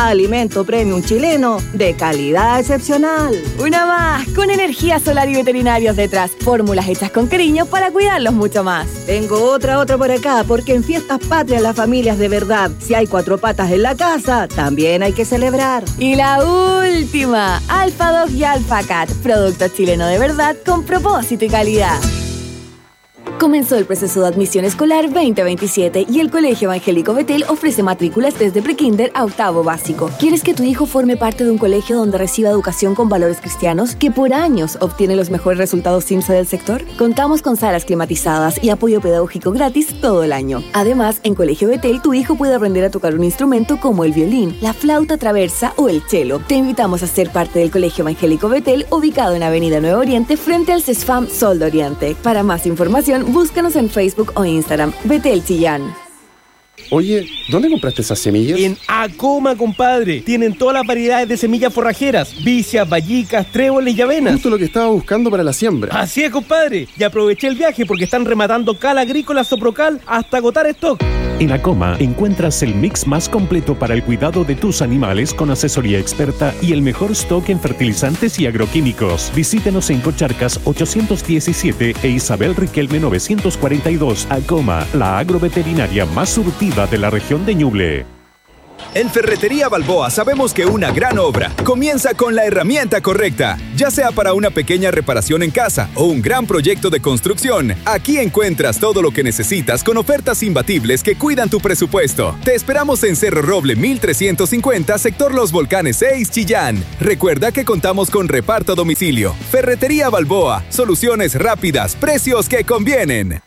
Alimento premium chileno de calidad excepcional. Una más, con energía solar y veterinarios detrás. Fórmulas hechas con cariño para cuidarlos mucho más. Tengo otra por acá, porque en Fiestas Patrias las familias de verdad. Si hay 4 patas en la casa, también hay que celebrar. Y la última, Alpha Dog y Alpha Cat, producto chileno de verdad con propósito y calidad. Comenzó el proceso de admisión escolar 2027 y el Colegio Evangélico Betel ofrece matrículas desde prekinder a octavo básico. ¿Quieres que tu hijo forme parte de un colegio donde reciba educación con valores cristianos, que por años obtiene los mejores resultados CIMSE del sector? Contamos con salas climatizadas y apoyo pedagógico gratis todo el año. Además, en Colegio Betel tu hijo puede aprender a tocar un instrumento como el violín, la flauta traversa o el cello. Te invitamos a ser parte del Colegio Evangélico Betel, ubicado en Avenida Nuevo Oriente frente al CESFAM Sol de Oriente. Para más información, búscanos en Facebook o Instagram, Betel Chillán. Oye, ¿dónde compraste esas semillas? En Acoma, compadre. Tienen todas las variedades de semillas forrajeras: vicias, vallicas, tréboles y avenas. Justo lo que estaba buscando para la siembra. Así es, compadre. Y aproveché el viaje porque están rematando Cal Agrícola Soprocal hasta agotar stock. En Acoma encuentras el mix más completo para el cuidado de tus animales, con asesoría experta y el mejor stock en fertilizantes y agroquímicos. Visítenos en Cocharcas 817 e Isabel Riquelme 942. Acoma, la agroveterinaria más surtida de la región de Ñuble. En Ferretería Balboa sabemos que una gran obra comienza con la herramienta correcta. Ya sea para una pequeña reparación en casa o un gran proyecto de construcción, aquí encuentras todo lo que necesitas con ofertas imbatibles que cuidan tu presupuesto. Te esperamos en Cerro Roble 1350, sector Los Volcanes 6, Chillán. Recuerda que contamos con reparto a domicilio. Ferretería Balboa, soluciones rápidas, precios que convienen.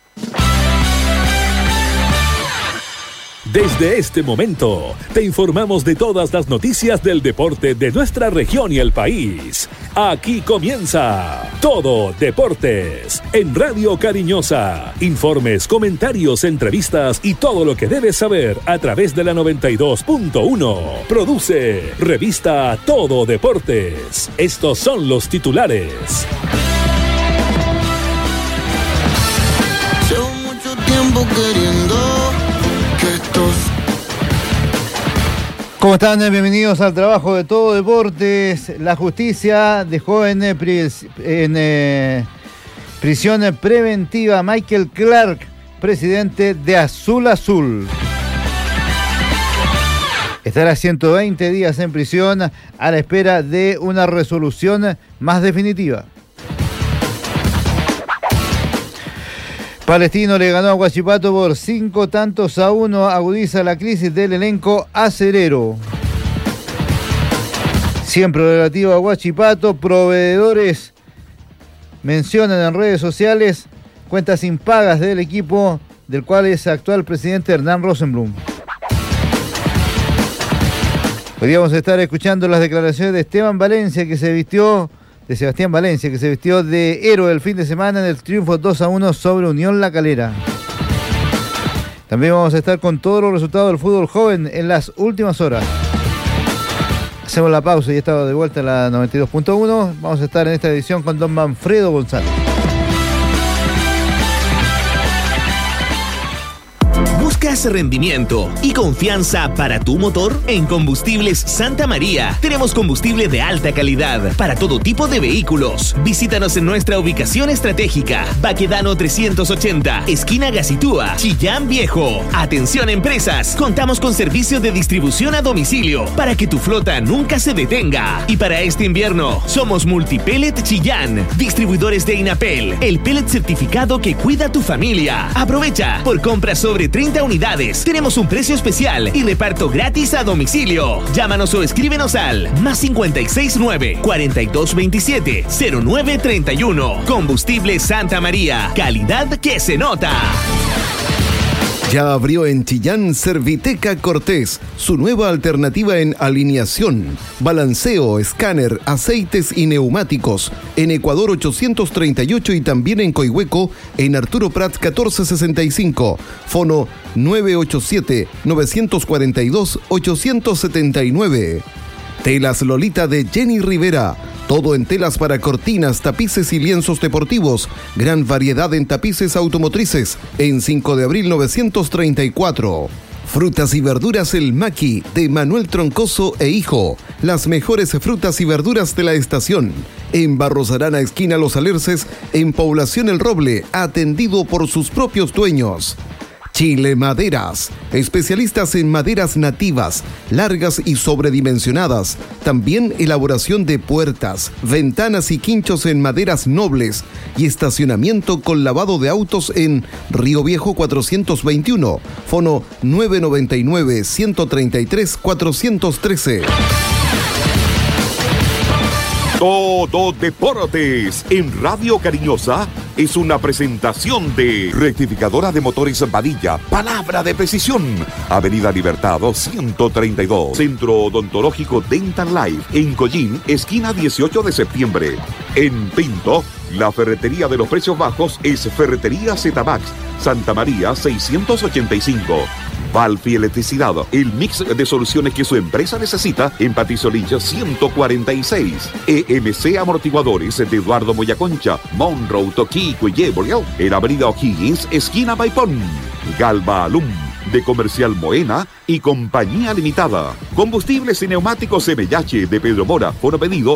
Desde este momento, te informamos de todas las noticias del deporte de nuestra región y el país. Aquí comienza Todo Deportes en Radio Cariñosa. Informes, comentarios, entrevistas y todo lo que debes saber a través de la 92.1. Produce Revista Todo Deportes. Estos son los titulares. Llevo mucho tiempo queriendo. ¿Cómo están? Bienvenidos al trabajo de Todo Deportes. La justicia dejó en prisión preventiva a Michael Clark, presidente de Azul Azul. Estará 120 días en prisión a la espera de una resolución más definitiva. Palestino le ganó a Huachipato por 5-1, agudiza la crisis del elenco acerero. Siempre relativo a Huachipato, proveedores mencionan en redes sociales cuentas impagas del equipo del cual es actual presidente Hernán Rosenblum. Podríamos estar escuchando las declaraciones de Sebastián Valencia, que se vistió de héroe el fin de semana en el triunfo 2-1 sobre Unión La Calera. También vamos a estar con todos los resultados del fútbol joven en las últimas horas. Hacemos la pausa y estamos de vuelta en la 92.1. Vamos a estar en esta edición con don Manfredo González. ¿Buscas rendimiento y confianza para tu motor? En Combustibles Santa María tenemos combustible de alta calidad para todo tipo de vehículos. Visítanos en nuestra ubicación estratégica, Baquedano 380, esquina Gacitúa, Chillán Viejo. Atención empresas, contamos con servicio de distribución a domicilio para que tu flota nunca se detenga. Y para este invierno, somos Multipellet Chillán, distribuidores de Inapel, el pellet certificado que cuida tu familia. Aprovecha, por compras sobre 30 unidades, tenemos un precio especial y reparto gratis a domicilio. Llámanos o escríbenos al +569 4227 0931. Combustible Santa María, calidad que se nota. Ya abrió en Chillán Serviteca Cortés, su nueva alternativa en alineación, balanceo, escáner, aceites y neumáticos. En Ecuador 838 y también en Coihueco, en Arturo Prat 1465. Fono 987-942-879. Telas Lolita de Jenny Rivera. Todo en telas para cortinas, tapices y lienzos deportivos. Gran variedad en tapices automotrices. En 5 de abril 934. Frutas y verduras El Maqui, de Manuel Troncoso e Hijo. Las mejores frutas y verduras de la estación. En Barros Arana, esquina Los Alerces, en Población El Roble, atendido por sus propios dueños. Chile Maderas, especialistas en maderas nativas, largas y sobredimensionadas. También elaboración de puertas, ventanas y quinchos en maderas nobles y estacionamiento con lavado de autos en Río Viejo 421, fono 999-133-413. Todo Deportes en Radio Cariñosa es una presentación de Rectificadora de Motores Padilla, palabra de precisión. Avenida Libertad 132, Centro Odontológico Dental Life, en Collín, esquina 18 de septiembre. En Pinto, la ferretería de los precios bajos es Ferretería Zmax, Santa María 685. Valfi Electricidad, el mix de soluciones que su empresa necesita en Patricio Lynch 146. EMC Amortiguadores de Eduardo Moyaconcha, Monroe, Toquico y Yeboleo, en Avenida O'Higgins, esquina Maipón. Galva Alum, de Comercial Moena y Compañía Limitada. Combustibles y neumáticos MH de Pedro Mora. Por pedido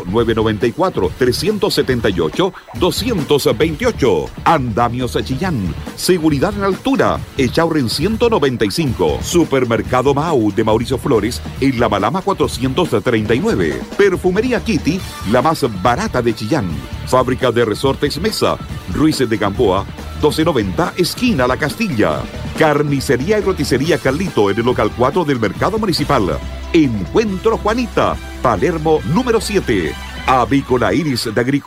994-378-228. Andamios Chillán. Seguridad en altura. Echaurren 195. Supermercado Mau de Mauricio Flores en La Malama 439. Perfumería Kitty, la más barata de Chillán. Fábrica de Resortes Mesa. Ruiz de Gamboa 1290, esquina La Castilla. Carnicería y roticería Carlito en el local 4 del Mercado Municipal. Encuentro Juanita, Palermo número 7. Avícola Iris de Agricultura.